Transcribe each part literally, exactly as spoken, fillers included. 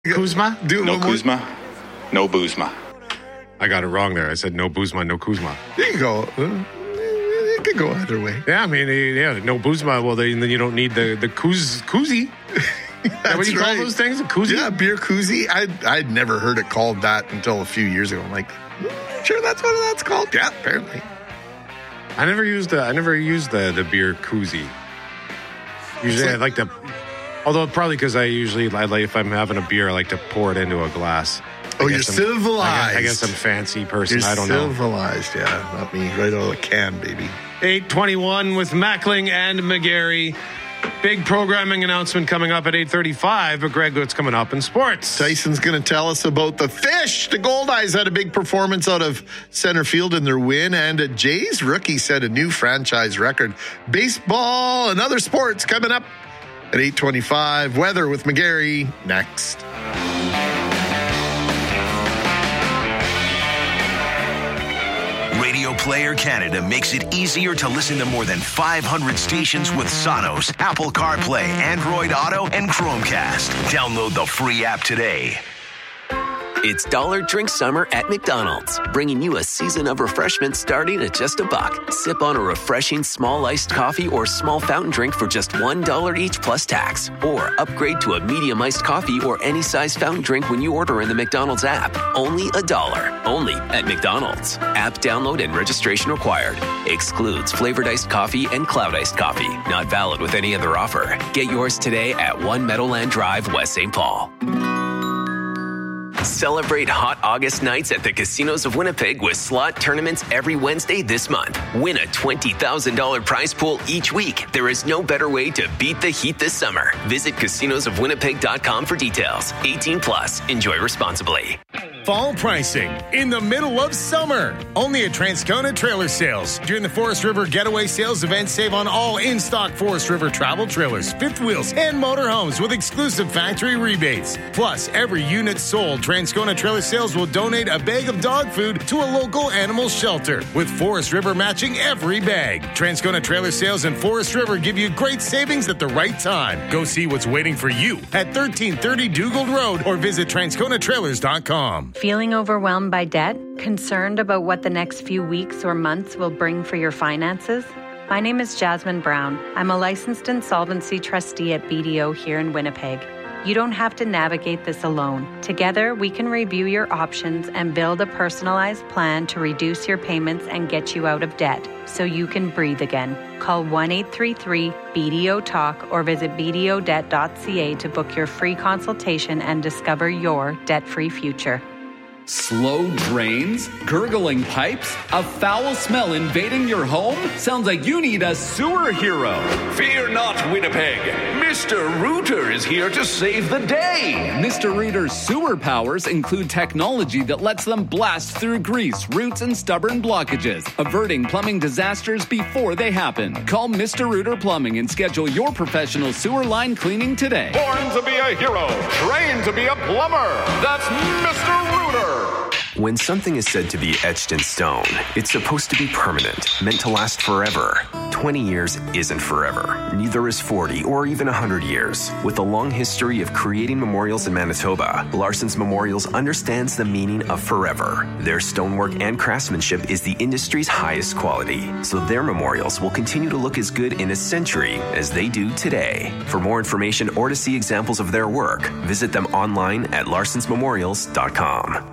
Kuzma? Do No Kuzma, no Boozma. I got it wrong there. I said no Boozma, no Kuzma. There you go. Uh, it could go either way. Yeah, I mean, yeah, no Boozma. Well, then you don't need the, the kooz, koozie. That's what do you right. call those things? A koozie? Yeah, beer koozie. I'd, I'd never heard it called that until a few years ago. I'm like, mm, sure, that's what that's called. Yeah, apparently. I never used the I never used the, the beer koozie. Usually, like, I like to. Although probably because I usually I like if I'm having a beer, I like to pour it into a glass. Oh, I you're I'm, civilized. I guess, I guess I'm a fancy person. You're I don't know. civilized, yeah. Not me. Right out of the can, baby. eight twenty-one with Mackling and McGarry. Big programming announcement coming up at eight thirty-five. But Greg, what's coming up in sports? Tyson's going to tell us about the Fish. The Goldeyes had a big performance out of center field in their win, and a Jays rookie set a new franchise record. Baseball and other sports coming up at eight twenty-five. Weather with McGarry next. Radio Player Canada makes it easier to listen to more than five hundred stations with Sonos, Apple CarPlay, Android Auto, and Chromecast. Download the free app today. It's Dollar Drink Summer at McDonald's, bringing you a season of refreshment starting at just a buck. Sip on a refreshing small iced coffee or small fountain drink for just one dollar each plus tax. Or upgrade to a medium iced coffee or any size fountain drink when you order in the McDonald's app. Only a dollar. Only at McDonald's. App download and registration required. Excludes flavored iced coffee and cloud iced coffee. Not valid with any other offer. Get yours today at One Meadowland Drive, West Saint Paul. Celebrate hot August nights at the casinos of Winnipeg with slot tournaments every Wednesday this month. Win a twenty thousand dollars prize pool each week. There is no better way to beat the heat this summer. Visit casinos of winnipeg dot com for details. eighteen plus. Enjoy responsibly. Fall pricing in the middle of summer. Only at Transcona Trailer Sales. During the Forest River Getaway Sales event, save on all in-stock Forest River travel trailers, fifth wheels, and motorhomes with exclusive factory rebates. Plus, every unit sold, Transcona Trailer Sales will donate a bag of dog food to a local animal shelter, with Forest River matching every bag. Transcona Trailer Sales and Forest River give you great savings at the right time. Go see what's waiting for you at thirteen thirty Dugald Road or visit transcona trailers dot com. Feeling overwhelmed by debt? Concerned about what the next few weeks or months will bring for your finances? My name is Jasmine Brown. I'm a licensed insolvency trustee at B D O here in Winnipeg. You don't have to navigate this alone. Together, we can review your options and build a personalized plan to reduce your payments and get you out of debt so you can breathe again. Call one eight three three B D O talk or visit b d o debt dot c a to book your free consultation and discover your debt-free future. Slow drains? Gurgling pipes? A foul smell invading your home? Sounds like you need a sewer hero. Fear not, Winnipeg. Mister Rooter is here to save the day. Mister Rooter's sewer powers include technology that lets them blast through grease, roots, and stubborn blockages, averting plumbing disasters before they happen. Call Mister Rooter Plumbing and schedule your professional sewer line cleaning today. Born to be a hero, trained to be a plumber. That's Mister Rooter. When something is said to be etched in stone, it's supposed to be permanent, meant to last forever. twenty years isn't forever. Neither is forty or even one hundred years. With a long history of creating memorials in Manitoba, Larson's Memorials understands the meaning of forever. Their stonework and craftsmanship is the industry's highest quality, so their memorials will continue to look as good in a century as they do today. For more information or to see examples of their work, visit them online at larsons memorials dot com.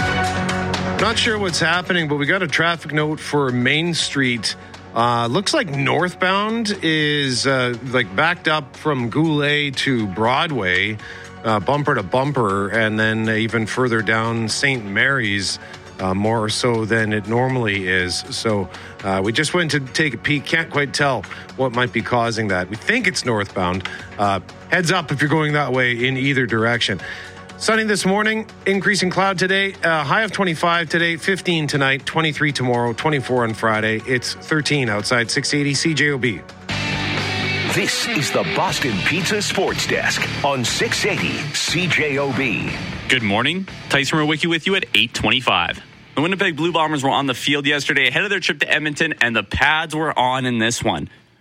Not sure what's happening, but we got a traffic note for Main Street. Uh, looks like northbound is uh, like backed up from Goulet to Broadway, uh, bumper to bumper, and then even further down Saint Mary's, uh, more so than it normally is. So uh, we just went to take a peek. Can't quite tell what might be causing that. We think it's northbound. Uh, heads up if you're going that way in either direction. Sunny this morning, increasing cloud today, uh, high of twenty-five today, fifteen tonight, twenty-three tomorrow, twenty-four on Friday. It's thirteen outside six eighty C J O B. This is the Boston Pizza Sports Desk on six eighty C J O B. Good morning. Tyson Rowicki with you at eight twenty-five. The Winnipeg Blue Bombers were on the field yesterday ahead of their trip to Edmonton, and the pads were on in this one.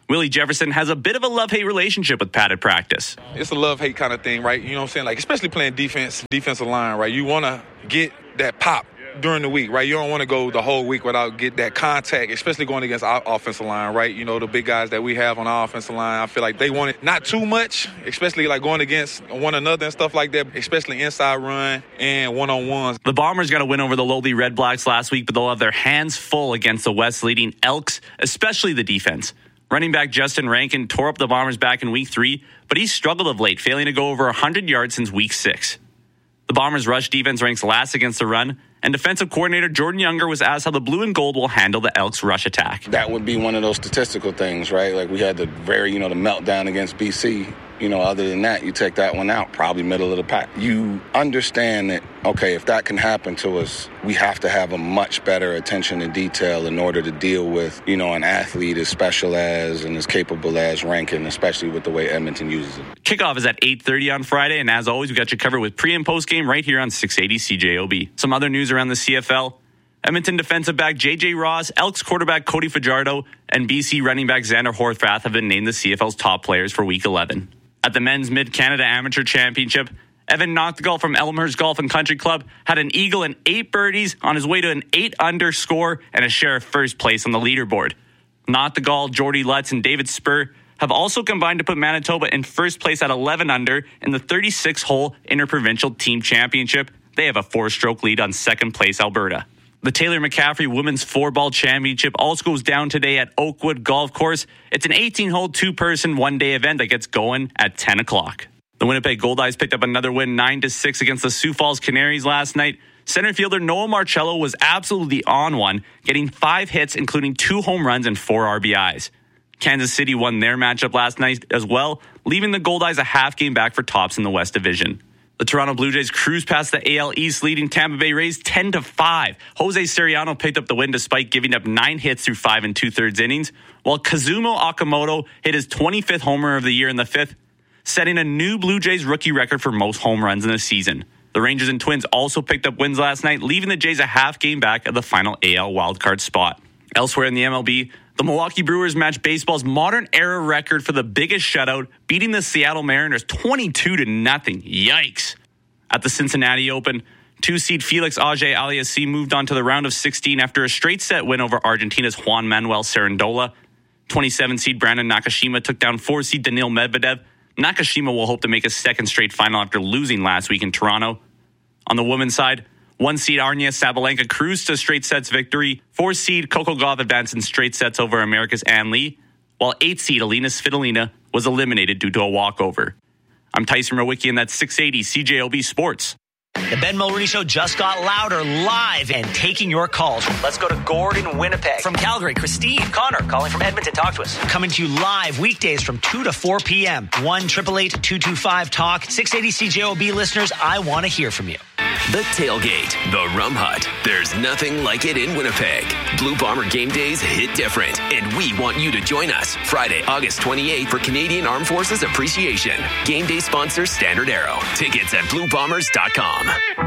Willie Jefferson has a bit of a love-hate relationship with padded practice. It's a love-hate kind of thing, right? You know what I'm saying? Like, especially playing defense, defensive line, right? You want to get that pop during the week, right? You don't want to go the whole week without get that contact, especially going against our offensive line, right? You know, the big guys that we have on our offensive line, I feel like they want it not too much, especially like going against one another and stuff like that, especially inside run and one-on-ones. The Bombers got a win over the lowly Red Blacks last week, but they'll have their hands full against the West leading Elks, especially the defense. Running back Justin Rankin tore up the Bombers back in week three, but he's struggled of late, failing to go over one hundred yards since week six. The Bombers' rush defense ranks last against the run, and defensive coordinator Jordan Younger was asked how the blue and gold will handle the Elks' rush attack. That would be one of those statistical things, right? Like we had the very, you know, the meltdown against B C. You know, other than that, you take that one out, probably middle of the pack. You understand that, okay, if that can happen to us, we have to have a much better attention to detail in order to deal with, you know, an athlete as special as and as capable as Rankin, especially with the way Edmonton uses it. Kickoff is at eight thirty on Friday, and as always, we got you covered with pre- and post-game right here on six eighty C J O B. Some other news around the C F L. Edmonton defensive back J J Ross, Elks quarterback Cody Fajardo, and B C running back Xander Horvath have been named the C F L's top players for Week eleven. At the Men's Mid-Canada Amateur Championship, Evan Noctegal from Elmhurst Golf and Country Club had an eagle and eight birdies on his way to an eight-under score and a share of first place on the leaderboard. Noctegal, Jordy Lutz, and David Spur have also combined to put Manitoba in first place at eleven under in the thirty-six hole Interprovincial Team Championship. They have a four-stroke lead on second place Alberta. The Taylor McCaffrey Women's Four-Ball Championship also goes down today at Oakwood Golf Course. It's an eighteen-hole, two-person, one-day event that gets going at ten o'clock. The Winnipeg Goldeyes picked up another win nine to six against the Sioux Falls Canaries last night. Center fielder Noah Marcello was absolutely on one, getting five hits, including two home runs and four R B Is. Kansas City won their matchup last night as well, leaving the Goldeyes a half game back for tops in the West Division. The Toronto Blue Jays cruised past the A L East, leading Tampa Bay Rays ten to five. Jose Siriano picked up the win despite giving up nine hits through five and two-thirds innings, while Kazumo Okamoto hit his twenty-fifth homer of the year in the fifth, setting a new Blue Jays rookie record for most home runs in a season. The Rangers and Twins also picked up wins last night, leaving the Jays a half game back at the final A L wildcard spot. Elsewhere in the M L B, the Milwaukee Brewers matched baseball's modern-era record for the biggest shutout, beating the Seattle Mariners twenty-two to nothing. Yikes. At the Cincinnati Open, two-seed Felix Auger-Aliassime moved on to the round of sixteen after a straight-set win over Argentina's Juan Manuel Cerandola. twenty-seven seed Brandon Nakashima took down four-seed Daniil Medvedev. Nakashima will hope to make a second straight final after losing last week in Toronto. On the women's side, one-seed Arnia Sabalenka cruised to straight sets victory. Four-seed Coco Gauff advanced in straight sets over America's Ann Lee, while eight-seed Alina Svitolina was eliminated due to a walkover. I'm Tyson Rowicki, and that's six eighty C J O B Sports. The Ben Mulroney Show just got louder, live, and taking your calls. Let's go to Gordon, Winnipeg. From Calgary, Christine. Connor, calling from Edmonton. Talk to us. Coming to you live weekdays from two to four p.m. one eight eight eight, two two five, talk. six eighty C J O B listeners, I want to hear from you. The Tailgate, the Rum Hut. There's nothing like it in Winnipeg. Blue Bomber game days hit different, and we want you to join us Friday, August twenty-eighth for Canadian Armed Forces Appreciation. Game day sponsor Standard Arrow. Tickets at blue bombers dot com.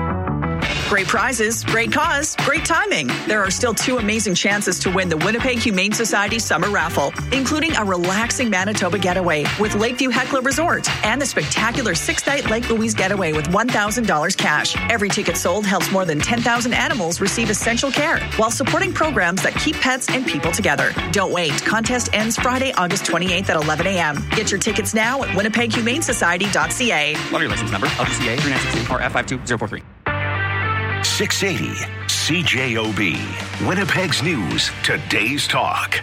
Great prizes, great cause, great timing. There are still two amazing chances to win the Winnipeg Humane Society Summer Raffle, including a relaxing Manitoba getaway with Lakeview Heckler Resort and the spectacular six-night Lake Louise getaway with one thousand dollars cash. Every ticket sold helps more than ten thousand animals receive essential care while supporting programs that keep pets and people together. Don't wait. Contest ends Friday, August twenty-eighth at eleven a.m. Get your tickets now at winnipeg humane society dot c a. Lottery license number L G C A three nine six two or F five two zero four three. six eighty C J O B, Winnipeg's news, today's talk.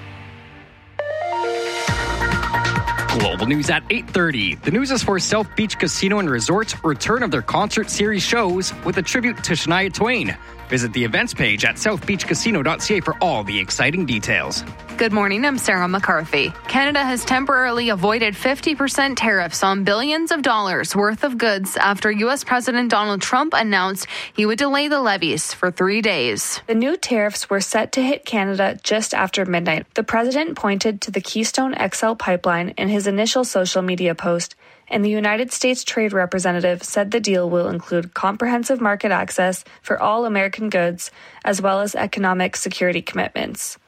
Global news at eight thirty. The news is for South Beach Casino and Resort's return of their concert series shows with a tribute to Shania Twain. Visit the events page at south beach casino dot c a for all the exciting details. Good morning, I'm Sarah McCarthy. Canada has temporarily avoided fifty percent tariffs on billions of dollars worth of goods after U S President Donald Trump announced he would delay the levies for three days. The new tariffs were set to hit Canada just after midnight. The president pointed to the Keystone X L pipeline in his initial social media post, and the United States Trade Representative said the deal will include comprehensive market access for all American goods, as well as economic security commitments.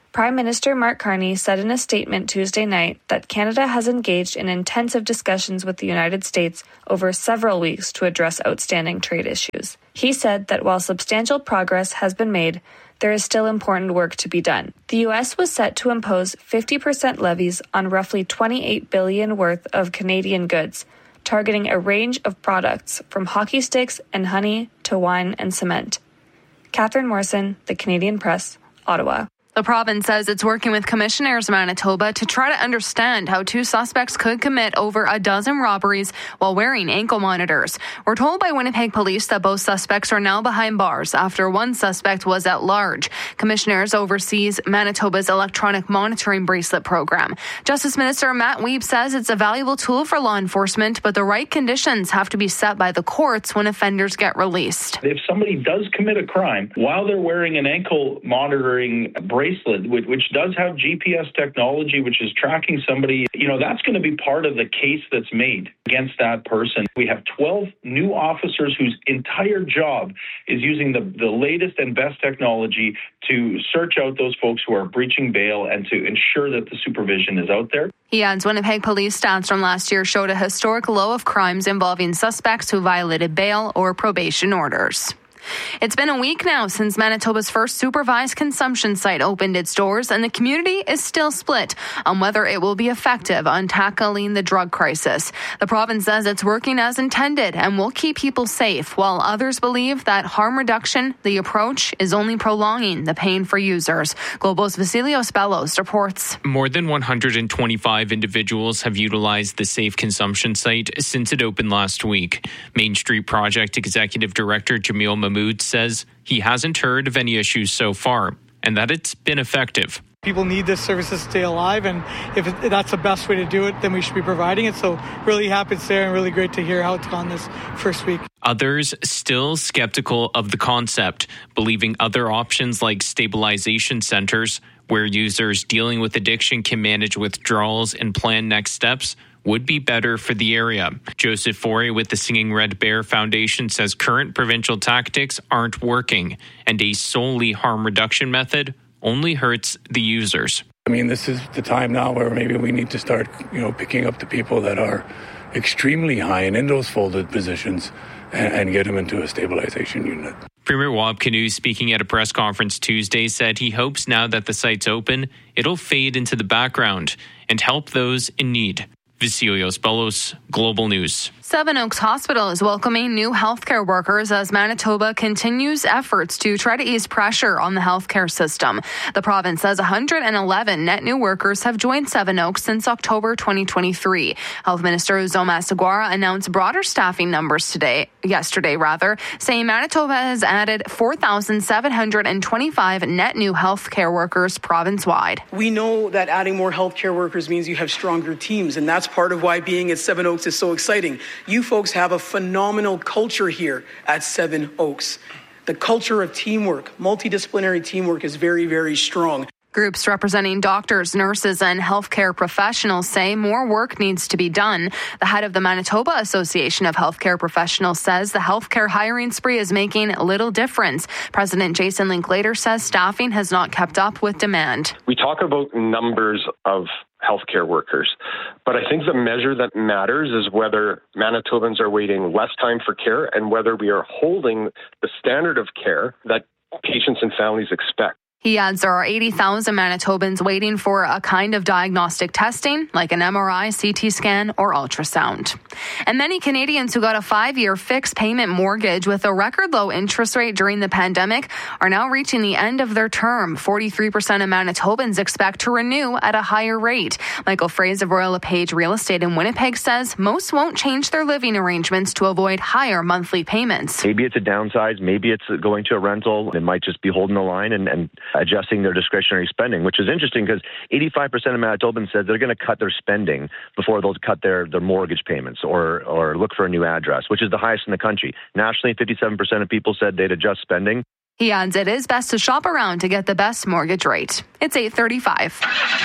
Prime Minister Mark Carney said in a statement Tuesday night that Canada has engaged in intensive discussions with the United States over several weeks to address outstanding trade issues. He said that while substantial progress has been made, there is still important work to be done. The U S was set to impose fifty percent levies on roughly twenty-eight billion dollars worth of Canadian goods, targeting a range of products from hockey sticks and honey to wine and cement. Catherine Morrison, The Canadian Press, Ottawa. The province says it's working with commissioners of Manitoba to try to understand how two suspects could commit over a dozen robberies while wearing ankle monitors. We're told by Winnipeg police that both suspects are now behind bars after one suspect was at large. Commissioners oversees Manitoba's electronic monitoring bracelet program. Justice Minister Matt Wiebe says it's a valuable tool for law enforcement, but the right conditions have to be set by the courts when offenders get released. If somebody does commit a crime while they're wearing an ankle monitoring bracelet, bracelet, which does have G P S technology, which is tracking somebody, you know, that's going to be part of the case that's made against that person. We have twelve new officers whose entire job is using the, the latest and best technology to search out those folks who are breaching bail and to ensure that the supervision is out there. He adds Winnipeg police stats from last year showed a historic low of crimes involving suspects who violated bail or probation orders. It's been a week now since Manitoba's first supervised consumption site opened its doors, and the community is still split on whether it will be effective on tackling the drug crisis. The province says it's working as intended and will keep people safe, while others believe that harm reduction, the approach, is only prolonging the pain for users. Global's Vasilios Bellos reports. More than one hundred twenty-five individuals have utilized the Safe Consumption site since it opened last week. Main Street Project Executive Director Jamil Mahmood says he hasn't heard of any issues so far and that it's been effective. People need this service to stay alive, and if it, that's the best way to do it, then we should be providing it. So really happy it's there and really great to hear how it's gone this first week. Others still skeptical of the concept, believing other options like stabilization centers, where users dealing with addiction can manage withdrawals and plan next steps, would be better for the area. Joseph Forey with the Singing Red Bear Foundation says current provincial tactics aren't working, and a solely harm reduction method only hurts the users. I mean, this is the time now where maybe we need to start, you know, picking up the people that are extremely high and in those folded positions and, and get them into a stabilization unit. Premier Wab Kinew, speaking at a press conference Tuesday, said he hopes now that the site's open, it'll fade into the background and help those in need. Vasilios Bellos, Global News. Seven Oaks Hospital is welcoming new healthcare workers as Manitoba continues efforts to try to ease pressure on the healthcare system. The province says one hundred eleven net new workers have joined Seven Oaks since October twenty twenty-three. Health Minister Uzoma Asseguara announced broader staffing numbers today, yesterday rather, saying Manitoba has added four thousand seven hundred twenty-five net new healthcare workers province-wide. We know that adding more healthcare workers means you have stronger teams, and that's part of why being at Seven Oaks is so exciting. You folks have a phenomenal culture here at Seven Oaks. The culture of teamwork, multidisciplinary teamwork is very, very strong. Groups representing doctors, nurses, and healthcare professionals say more work needs to be done. The head of the Manitoba Association of Healthcare Professionals says the healthcare hiring spree is making little difference. President Jason Linklater says staffing has not kept up with demand. We talk about numbers of healthcare workers, but I think the measure that matters is whether Manitobans are waiting less time for care and whether we are holding the standard of care that patients and families expect. He adds there are eighty thousand Manitobans waiting for a kind of diagnostic testing like an M R I, C T scan, or ultrasound. And many Canadians who got a five-year fixed payment mortgage with a record low interest rate during the pandemic are now reaching the end of their term. forty-three percent of Manitobans expect to renew at a higher rate. Michael Fraser of Royal LePage Real Estate in Winnipeg says most won't change their living arrangements to avoid higher monthly payments. Maybe it's a downsize, maybe it's going to a rental. It might just be holding the line and, and adjusting their discretionary spending, which is interesting because eighty-five percent of Manitobans said they're going to cut their spending before they'll cut their, their mortgage payments or, or look for a new address, which is the highest in the country. Nationally, fifty-seven percent of people said they'd adjust spending. He adds it is best to shop around to get the best mortgage rate. It's eight thirty-five.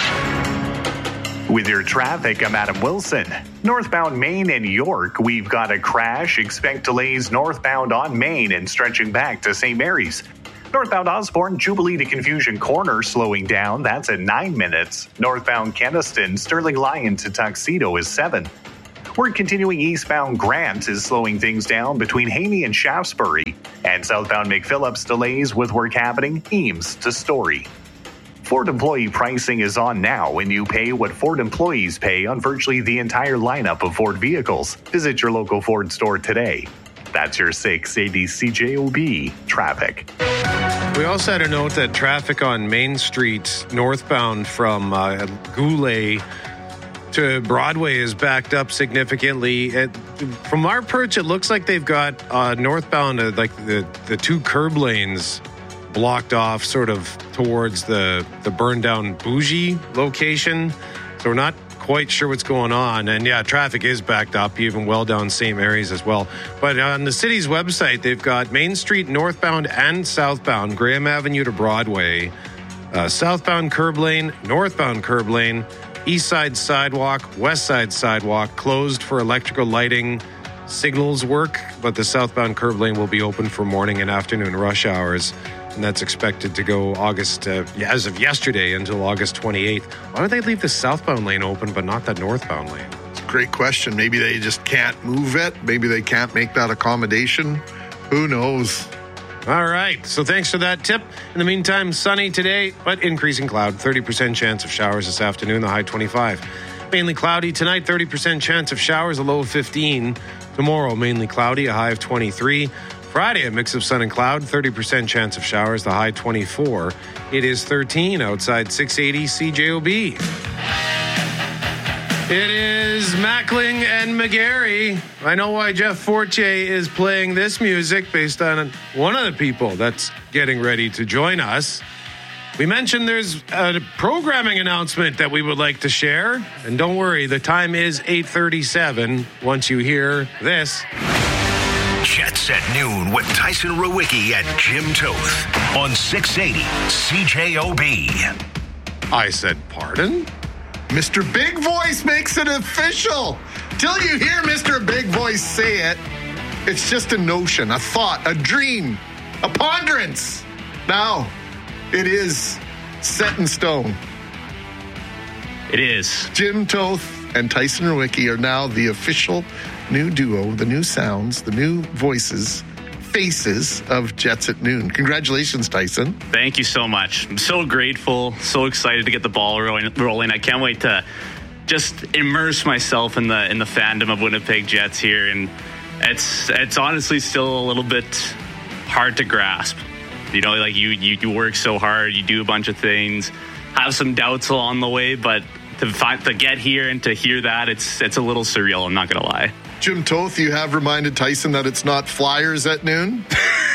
With your traffic, I'm Adam Wilson. Northbound Maine and York, we've got a crash. Expect delays northbound on Maine and stretching back to Saint Mary's. Northbound Osborne, Jubilee to Confusion Corner slowing down. That's at nine minutes. Northbound Keniston, Sterling Lion to Tuxedo is seven. We're continuing eastbound Grant is slowing things down between Haney and Shaftesbury. And southbound McPhillips delays with work happening Eames to Story. Ford employee pricing is on now, and you pay what Ford employees pay on virtually the entire lineup of Ford vehicles. Visit your local Ford store today. That's your six eighty C J O B traffic. We also had a note that traffic on Main Street northbound from uh, Goulet to Broadway is backed up significantly. It, from our perch, it looks like they've got uh, northbound, uh, like the, the two curb lanes blocked off sort of towards the, the burned down Bougie location. So we're not quite sure what's going on. And yeah, traffic is backed up, even well down Saint Mary's as well. But on the city's website, they've got Main Street northbound and southbound, Graham Avenue to Broadway, uh, southbound curb lane, northbound curb lane, east side sidewalk, west side sidewalk, closed for electrical lighting signals work, but the southbound curb lane will be open for morning and afternoon rush hours. And that's expected to go August, uh, as of yesterday, until August twenty-eighth. Why don't they leave the southbound lane open, but not that northbound lane? It's a great question. Maybe they just can't move it. Maybe they can't make that accommodation. Who knows? All right. So thanks for that tip. In the meantime, sunny today, but increasing cloud. thirty percent chance of showers this afternoon, the high twenty-five. Mainly cloudy tonight, thirty percent chance of showers, a low of fifteen. Tomorrow, mainly cloudy, a high of twenty-three. Friday, a mix of sun and cloud, thirty percent chance of showers, the high twenty-four. It is thirteen outside six eighty C J O B. It is Mackling and McGarry. I know why Jeff Fortier is playing this music based on one of the people that's getting ready to join us. We mentioned there's a programming announcement that we would like to share. And don't worry, the time is eight thirty-seven once you hear this. Jets at noon with Tyson Rowicki and Jim Toth on six eighty C J O B. I said, pardon? Mister Big Voice makes it official. Till you hear Mister Big Voice say it, it's just a notion, a thought, a dream, a ponderance. Now, it is set in stone. It is. Jim Toth and Tyson Rowicki are now the official new duo, the new sounds, the new voices, faces of Jets at Noon. Congratulations, Tyson. Thank you so much. I'm so grateful, so excited to get the ball rolling. I can't wait to just immerse myself in the in the fandom of Winnipeg Jets here, and it's it's honestly still a little bit hard to grasp. You know, like you you, you work so hard, you do a bunch of things, have some doubts along the way, but to find, to get here and to hear that, it's it's a little surreal. I'm not gonna lie. Jim Toth, you have reminded Tyson that it's not Flyers at noon.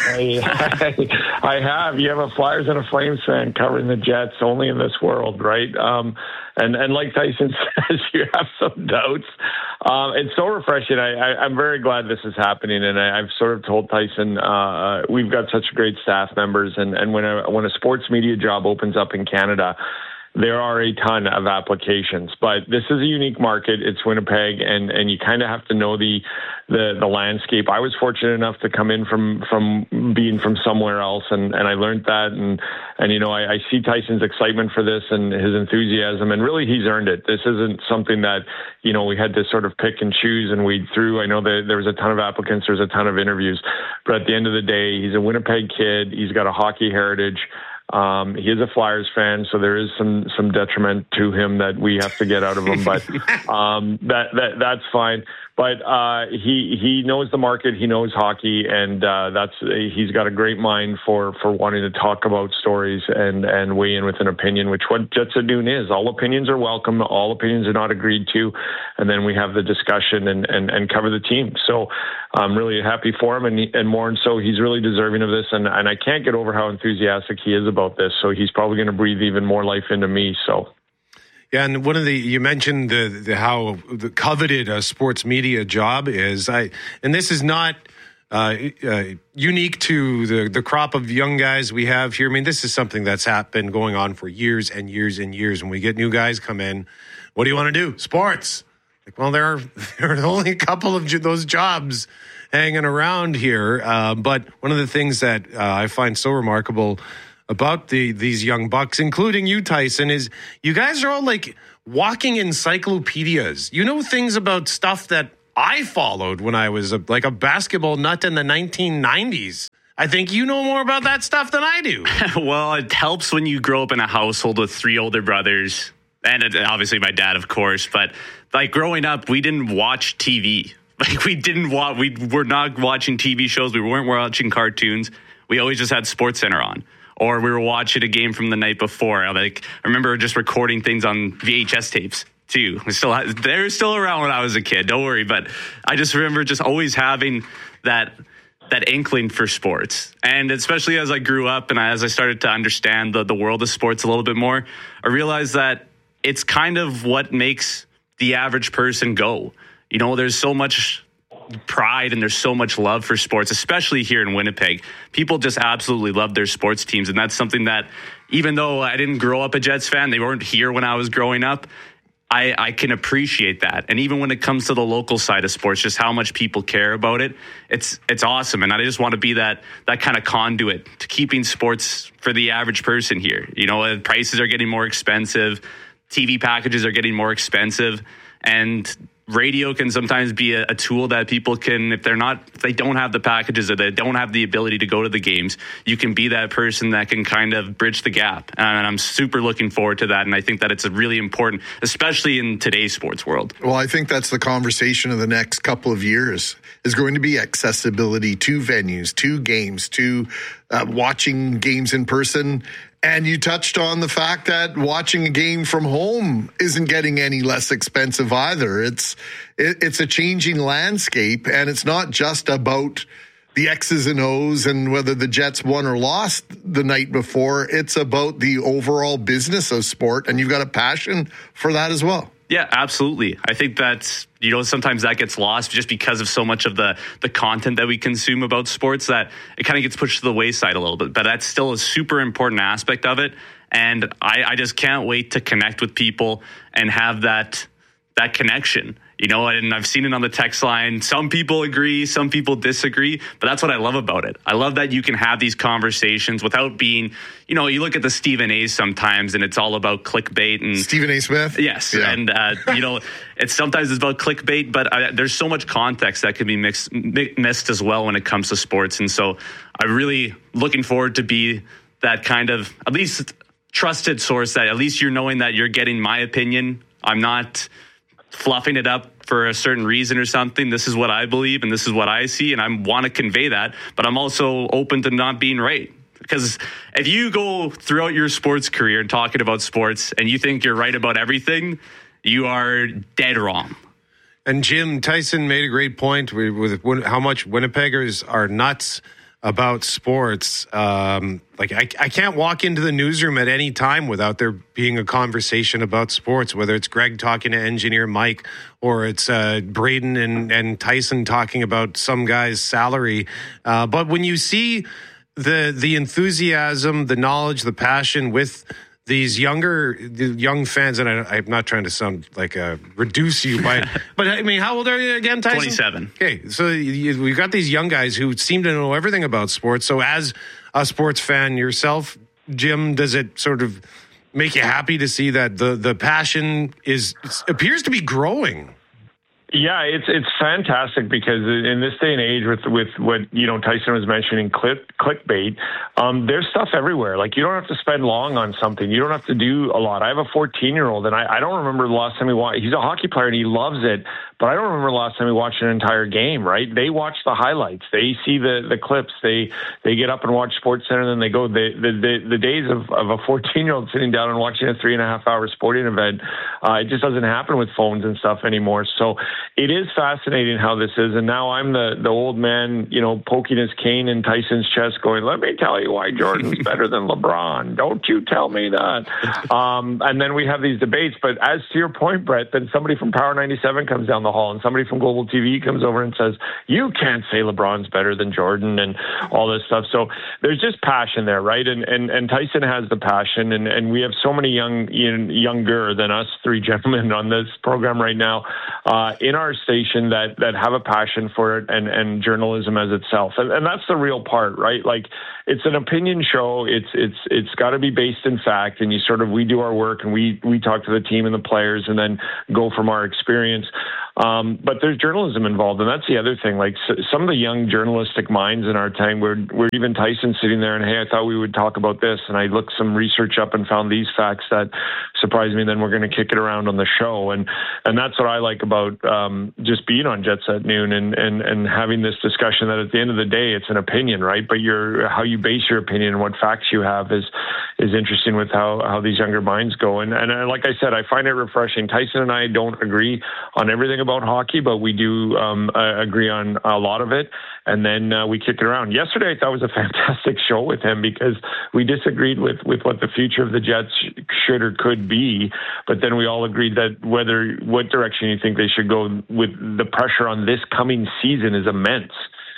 I, I have. You have a Flyers and a Flames fan covering the Jets, only in this world, right? Um, and and like Tyson says, you have some doubts. Um, it's so refreshing. I, I, I'm very glad this is happening, and I, I've sort of told Tyson uh, we've got such great staff members, and and when a when a sports media job opens up in Canada, there are a ton of applications, but this is a unique market. It's Winnipeg, and, and you kind of have to know the, the the landscape. I was fortunate enough to come in from from being from somewhere else, and, and I learned that. And, and you know, I, I see Tyson's excitement for this and his enthusiasm, and really he's earned it. This isn't something that, you know, we had to sort of pick and choose and weed through. I know that there was a ton of applicants, there's a ton of interviews, but at the end of the day, he's a Winnipeg kid. He's got a hockey heritage. Um, he is a Flyers fan, so there is some some detriment to him that we have to get out of him, but um, that that that's fine. But uh, he he knows the market, he knows hockey, and uh, that's he's got a great mind for, for wanting to talk about stories and, and weigh in with an opinion, which what Jets at Noon is. All opinions are welcome, all opinions are not agreed to, and then we have the discussion and, and, and cover the team. So I'm really happy for him, and and more and so he's really deserving of this, and, and I can't get over how enthusiastic he is about this. So he's probably going to breathe even more life into me. So. Yeah, and one of the you mentioned the, the how the coveted a sports media job is. I and this is not uh, uh, unique to the the crop of young guys we have here. I mean, this is something that's been going on for years and years and years. When we get new guys come in, what do you want to do? Sports. Like, well, there are, there are only a couple of those jobs hanging around here. Uh, but one of the things that uh, I find so remarkable about the these young bucks, including you, Tyson, is you guys are all like walking encyclopedias. You know things about stuff that I followed when I was a, like a basketball nut in the nineteen nineties. I think you know more about that stuff than I do. Well, it helps when you grow up in a household with three older brothers, and obviously my dad, of course. But like growing up, we didn't watch T V. Like we didn't watch. We were not watching T V shows. We weren't watching cartoons. We always just had SportsCenter on, or we were watching a game from the night before. Like I remember just recording things on V H S tapes too. We still they're still around when I was a kid. Don't worry. But I just remember just always having that. that inkling for sports. And especially as I grew up and as I started to understand the, the world of sports a little bit more, I realized that it's kind of what makes the average person go. You know, there's so much pride and there's so much love for sports, especially here in Winnipeg. People just absolutely love their sports teams. And that's something that, even though I didn't grow up a Jets fan, they weren't here when I was growing up, I, I can appreciate that. And even when it comes to the local side of sports, just how much people care about it, it's it's awesome. And I just want to be that that kind of conduit to keeping sports for the average person here. You know, prices are getting more expensive. T V packages are getting more expensive. And radio can sometimes be a, a tool that people can, if they're not, if they don't have the packages or they don't have the ability to go to the games, you can be that person that can kind of bridge the gap. And I'm super looking forward to that. And I think that it's a really important, especially in today's sports world. Well, I think that's the conversation of the next couple of years is going to be accessibility to venues, to games, to uh, watching games in person. And you touched on the fact that watching a game from home isn't getting any less expensive either. It's it, it's a changing landscape, and it's not just about the X's and O's and whether the Jets won or lost the night before. It's about the overall business of sport, and you've got a passion for that as well. Yeah, absolutely. I think that, you know, sometimes that gets lost just because of so much of the, the content that we consume about sports that it kind of gets pushed to the wayside a little bit. But that's still a super important aspect of it. And I, I just can't wait to connect with people and have that that connection. You know, and I've seen it on the text line. Some people agree, some people disagree, but that's what I love about it. I love that you can have these conversations without being, you know, you look at the Stephen A's sometimes and it's all about clickbait and Stephen A. Smith. Yes. Yeah. And, uh, you know, it's sometimes it's about clickbait, but I, there's so much context that can be mixed, missed as well when it comes to sports. And so I'm really looking forward to be that kind of at least trusted source that at least you're knowing that you're getting my opinion. I'm not fluffing it up for a certain reason or something. This is what I believe and this is what I see, and I want to convey that, but I'm also open to not being right. Because if you go throughout your sports career and talking about sports and you think you're right about everything, you are dead wrong. And Jim, Tyson made a great point with, with how much Winnipeggers are nuts about sports. Um, like I, I can't walk into the newsroom at any time without there being a conversation about sports, whether it's Greg talking to engineer Mike or it's uh, Braden and, and Tyson talking about some guy's salary. Uh, but when you see the the enthusiasm, the knowledge, the passion with these younger young fans, and I, I'm not trying to sound like a reduce you by, but I mean, how old are you again, Tyson? twenty-seven. Okay, so you, we've got these young guys who seem to know everything about sports. So, as a sports fan yourself, Jim, does it sort of make you happy to see that the the passion is appears to be growing? Yeah, it's it's fantastic because in this day and age, with with what you know Tyson was mentioning, click clickbait, um, there's stuff everywhere. Like you don't have to spend long on something. You don't have to do a lot. I have a fourteen year old, and I, I don't remember the last time he watched. He's a hockey player and he loves it, but I don't remember the last time he watched an entire game. Right? They watch the highlights. They see the, the clips. They they get up and watch SportsCenter, and then they go. The the the, the days of, of a fourteen year old sitting down and watching a three and a half hour sporting event, uh, it just doesn't happen with phones and stuff anymore. So it is fascinating how this is. And now I'm the, the old man, you know, poking his cane in Tyson's chest going, let me tell you why Jordan's better than LeBron. Don't you tell me that. Um, and then we have these debates. But as to your point, Brett, then somebody from Power ninety-seven comes down the the hall, and somebody from Global T V comes over and says, you can't say LeBron's better than Jordan and all this stuff. So there's just passion there, right? And and, and Tyson has the passion, and, and we have so many young, younger than us three gentlemen on this program right now uh, in our station that, that have a passion for it and, and journalism as itself. And, and that's the real part, right? Like, it's an opinion show. It's it's it's got to be based in fact, and you sort of we do our work and we we talk to the team and the players, and then go from our experience. Um, but there's journalism involved, and that's the other thing. Like so, some of the young journalistic minds in our time, were were even Tyson sitting there and, hey, I thought we would talk about this, and I looked some research up and found these facts that surprised me. And then we're going to kick it around on the show, and and that's what I like about um, just being on Jets at Noon and and and having this discussion. That at the end of the day, it's an opinion, right? But your how you base your opinion and what facts you have is is interesting with how how these younger minds go. And and uh, like I said, I find it refreshing. Tyson and I don't agree on everything about hockey, but we do um, uh, agree on a lot of it. And then uh, we kick it around. Yesterday, I thought was a fantastic show with him because we disagreed with, with what the future of the Jets should or could be. But then we all agreed that whether what direction you think they should go with the pressure on this coming season is immense.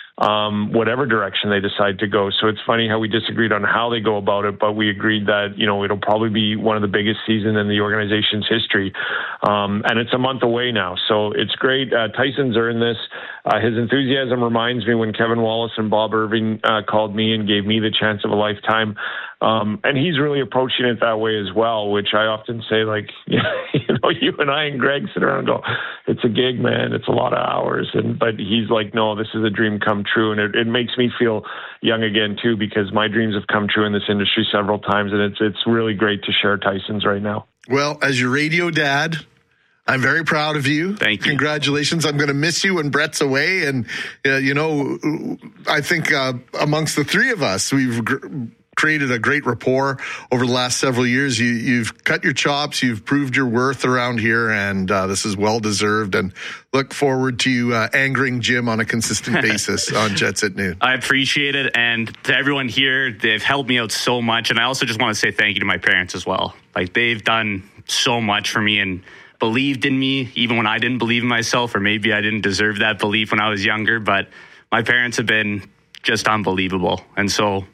Um, whatever direction they decide to go. So it's funny how we disagreed on how they go about it, but we agreed that, you know, it'll probably be one of the biggest seasons in the organization's history. Um, and it's a month away now. So it's great. Uh, Tyson's earned this. Uh, his enthusiasm reminds me when Kevin Wallace and Bob Irving uh, called me and gave me the chance of a lifetime. Um, and he's really approaching it that way as well, which I often say, like, you know, you and I and Greg sit around and go, it's a gig, man. It's a lot of hours. And but he's like, no, this is a dream come true. And it, it makes me feel young again, too, because my dreams have come true in this industry several times. And it's it's really great to share Tyson's right now. Well, as your radio dad, I'm very proud of you. Thank you. Congratulations. I'm going to miss you when Brett's away. And, uh, you know, I think uh, amongst the three of us, we've gr- created a great rapport over the last several years. You, you've cut your chops. You've proved your worth around here, and uh, this is well-deserved. And look forward to you uh, angering Jim on a consistent basis on Jets at Noon. I appreciate it. And to everyone here, they've helped me out so much. And I also just want to say thank you to my parents as well. Like, they've done so much for me and believed in me, even when I didn't believe in myself, or maybe I didn't deserve that belief when I was younger. But my parents have been just unbelievable. And so,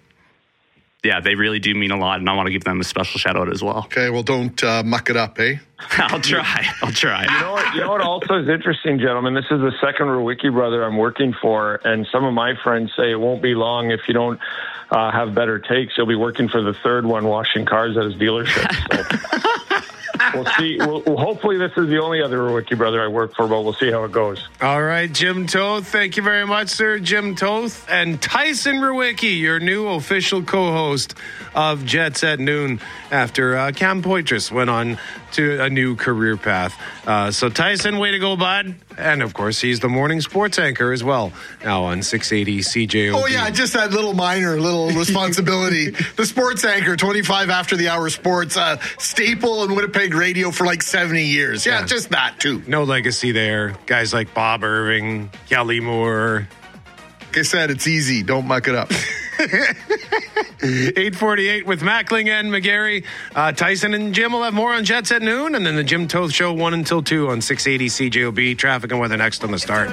yeah, they really do mean a lot, and I want to give them a special shout out as well. Okay, well, don't uh, muck it up, eh? I'll try. I'll try. You know what? You know what? Also is interesting, gentlemen. This is the second Rewicki brother I'm working for, and some of my friends say it won't be long if you don't uh, have better takes. You'll be working for the third one, washing cars at his dealership. So. We'll see. We'll, well, hopefully, this is the only other Rewicki brother I work for, but we'll see how it goes. All right, Jim Toth. Thank you very much, sir. Jim Toth and Tyson Rewicki, your new official co-host of Jets at Noon after uh, Cam Poitras went on to a new career path. Uh, so, Tyson, way to go, bud. And, of course, he's the morning sports anchor as well, now on six eighty C J O B. Oh, yeah, just that little minor, little responsibility. The sports anchor, twenty-five after the hour sports, uh, staple in Winnipeg radio for like seventy years. Yeah, yeah, just that, too. No legacy there. Guys like Bob Irving, Kelly Moore. Like I said, it's easy. Don't muck it up. eight forty-eight with Mackling and McGarry. Uh, Tyson and Jim will have more on Jets at Noon, and then the Jim Toth Show one until two on six eighty C J O B. Traffic and weather next on the start.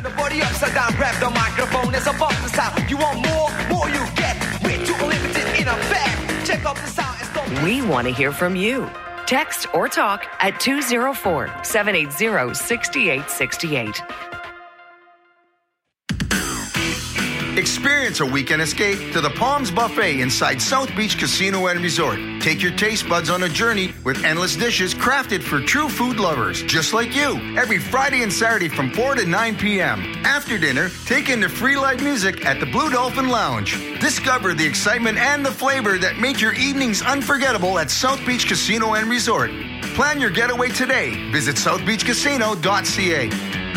We want to hear from you. Text or talk at two oh four, seven eight zero, six eight six eight. Experience a weekend escape to the Palms Buffet inside South Beach Casino and Resort. Take your taste buds on a journey with endless dishes crafted for true food lovers, just like you. Every Friday and Saturday from four to nine p.m. After dinner, take in the free live music at the Blue Dolphin Lounge. Discover the excitement and the flavor that make your evenings unforgettable at South Beach Casino and Resort. Plan your getaway today. Visit south beach casino dot c a.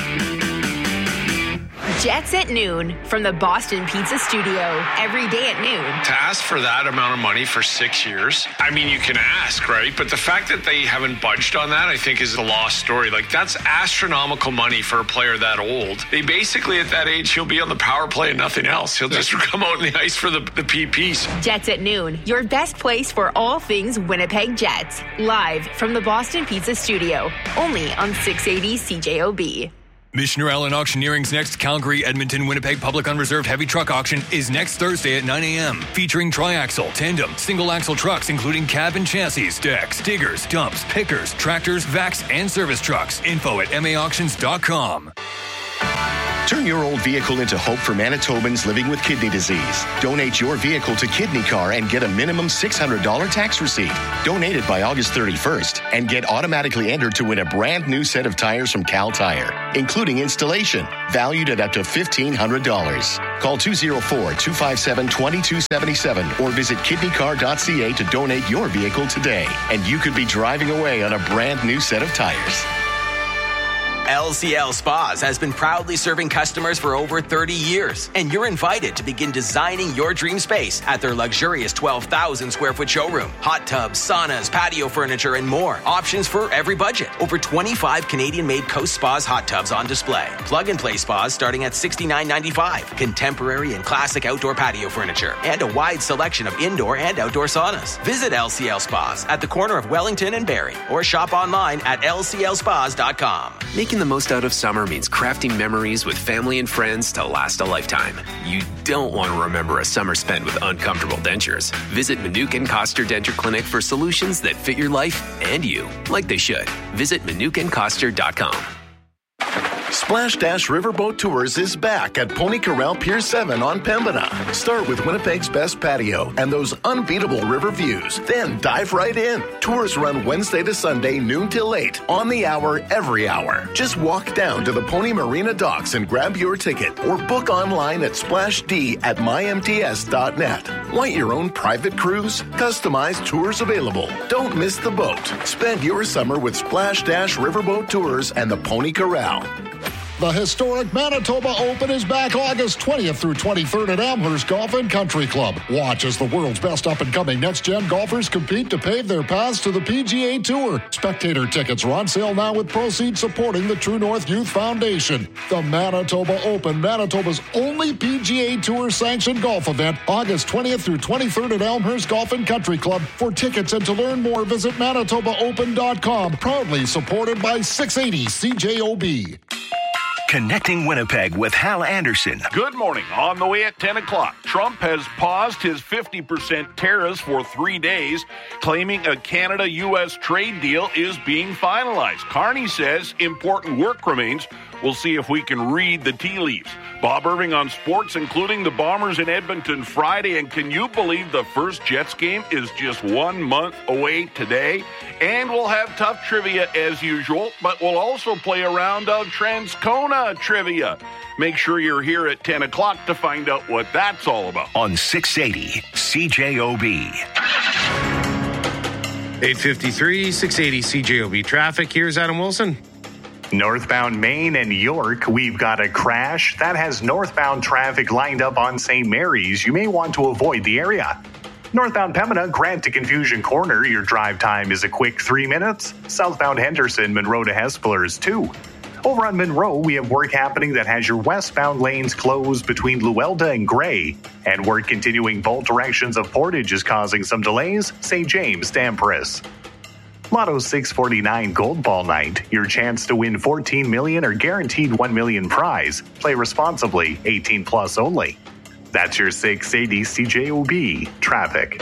Jets at Noon from the Boston Pizza Studio. Every day at noon. To ask for that amount of money for six years, I mean, you can ask, right? But the fact that they haven't budged on that, I think, is a lost story. Like, that's astronomical money for a player that old. They basically, at that age, he'll be on the power play and nothing else. He'll just come out in the ice for the, the P Ps. Jets at Noon, your best place for all things Winnipeg Jets. Live from the Boston Pizza Studio. Only on six eighty C J O B. Missioner Allen Auctioneering's next Calgary, Edmonton, Winnipeg Public Unreserved Heavy Truck Auction is next Thursday at nine a.m. Featuring triaxle, tandem, single-axle trucks including cab and chassis, decks, diggers, dumps, pickers, tractors, vacs, and service trucks. Info at m a auctions dot com. Turn your old vehicle into hope for Manitobans living with kidney disease. Donate your vehicle to Kidney Car and get a minimum six hundred dollars tax receipt. Donate it by August thirty-first and get automatically entered to win a brand new set of tires from Cal Tire, including installation, valued at up to fifteen hundred dollars. Call two oh four, two five seven, two two seven seven or visit kidney car dot c a to donate your vehicle today. And you could be driving away on a brand new set of tires. L C L Spas has been proudly serving customers for over thirty years, and you're invited to begin designing your dream space at their luxurious twelve thousand square foot showroom. Hot tubs, saunas, patio furniture, and more. Options for every budget. Over twenty-five Canadian-made Coast Spas hot tubs on display. Plug-and-play spas starting at sixty-nine ninety-five. Contemporary and classic outdoor patio furniture, and a wide selection of indoor and outdoor saunas. Visit L C L Spas at the corner of Wellington and Barrie, or shop online at l c l spas dot com. Making the most out of summer means crafting memories with family and friends to last a lifetime. You don't want to remember a summer spent with uncomfortable dentures. Visit Manukin Koster Denture Clinic for solutions that fit your life and you, like they should. Visit manukin koster dot com. Splash Dash Riverboat Tours is back at Pony Corral Pier seven on Pembina. Start with Winnipeg's best patio and those unbeatable river views. Then dive right in. Tours run Wednesday to Sunday, noon till eight, on the hour, every hour. Just walk down to the Pony Marina docks and grab your ticket, or book online at splash d at my m t s dot net. Want your own private cruise? Customized tours available. Don't miss the boat. Spend your summer with Splash Dash Riverboat Tours and the Pony Corral. The historic Manitoba Open is back August twentieth through twenty-third at Amherst Golf and Country Club. Watch as the world's best up-and-coming next-gen golfers compete to pave their paths to the P G A Tour. Spectator tickets are on sale now with proceeds supporting the True North Youth Foundation. The Manitoba Open, Manitoba's only P G A Tour-sanctioned golf event, August twentieth through twenty-third at Elmhurst Golf and Country Club. For tickets and to learn more, visit manitoba open dot com. Proudly supported by six eighty C J O B. Connecting Winnipeg with Hal Anderson. Good morning. On the way at ten o'clock, Trump has paused his fifty percent tariffs for three days, claiming a Canada-U S trade deal is being finalized. Carney says important work remains. We'll see if we can read the tea leaves. Bob Irving on sports, including the Bombers in Edmonton Friday. And can you believe the first Jets game is just one month away today? And we'll have tough trivia as usual, but we'll also play a round of Transcona trivia. Make sure you're here at ten o'clock to find out what that's all about. On six eighty C J O B. eight fifty-three, six eighty C J O B traffic. Here's Adam Wilson. Northbound Main and York, we've got a crash that has northbound traffic lined up on Saint Mary's. You may want to avoid the area. Northbound Pembina, Grant to Confusion Corner, your drive time is a quick three minutes. Southbound Henderson, Monroe to Hespeler's two. Over on Monroe, we have work happening that has your westbound lanes closed between Luelda and Gray. And work continuing both directions of Portage is causing some delays. Saint James to Empress. Lotto six forty-nine Gold Ball Night, your chance to win fourteen million dollars or guaranteed one million dollars prize. Play responsibly, eighteen plus only. That's your six eighty C J O B traffic.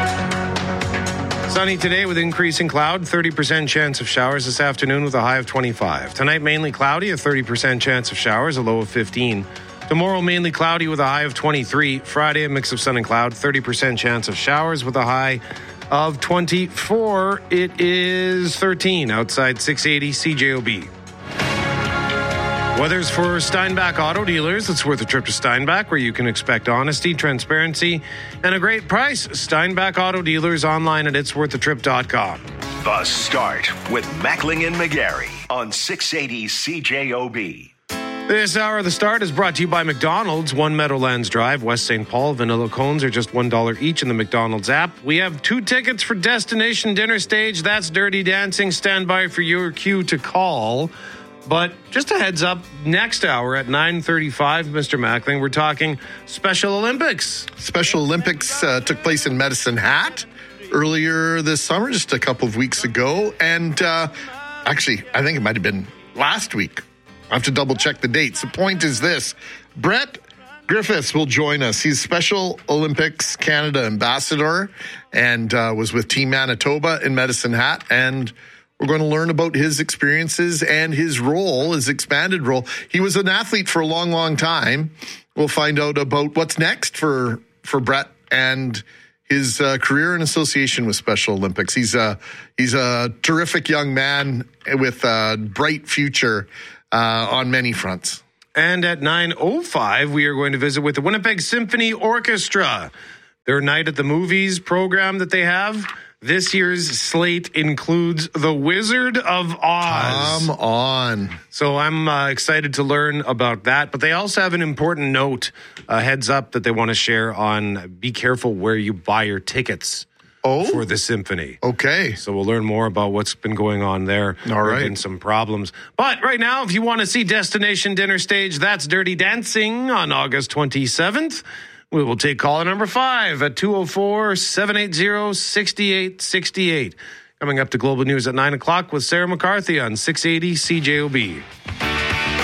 Sunny today with increasing cloud, thirty percent chance of showers this afternoon with a high of twenty-five. Tonight, mainly cloudy, a thirty percent chance of showers, a low of fifteen. Tomorrow, mainly cloudy with a high of twenty-three. Friday, a mix of sun and cloud, thirty percent chance of showers with a high of twenty-four. It is thirteen outside six eighty C J O B. Weather's for Steinbach Auto Dealers. It's worth a trip to Steinbach, where you can expect honesty, transparency, and a great price. Steinbach Auto Dealers online at its worth a trip dot com. The Start with Mackling and McGarry on six eighty C J O B. This hour of The Start is brought to you by McDonald's. One Meadowlands Drive, West Saint Paul. Vanilla cones are just one dollar each in the McDonald's app. We have two tickets for Destination Dinner Stage. That's Dirty Dancing. Stand by for your cue to call. But just a heads up, next hour at nine thirty-five, Mister Mackling, we're talking Special Olympics. Special Olympics uh, took place in Medicine Hat earlier this summer, just a couple of weeks ago. And uh, actually, I think it might have been last week. I have to double check the dates. The point is this. Brett Griffiths will join us. He's Special Olympics Canada ambassador and uh, was with Team Manitoba in Medicine Hat. And we're going to learn about his experiences and his role, his expanded role. He was an athlete for a long, long time. We'll find out about what's next for, for Brett and his uh, career in association with Special Olympics. He's a, he's a terrific young man with a bright future uh, on many fronts. And at nine oh five, we are going to visit with the Winnipeg Symphony Orchestra. Their Night at the Movies program that they have. This year's slate includes The Wizard of Oz. Come on. So I'm uh, excited to learn about that. But they also have an important note, a heads up that they want to share on be careful where you buy your tickets. Oh, for the symphony. Okay. So we'll learn more about what's been going on there. All right. There have been some problems. But right now, if you want to see Destination Dinner Stage, that's Dirty Dancing on August twenty-seventh. We will take caller number five at two oh four, seven eight zero, six eight six eight. Coming up to Global News at nine o'clock with Sarah McCarthy on six eighty C J O B.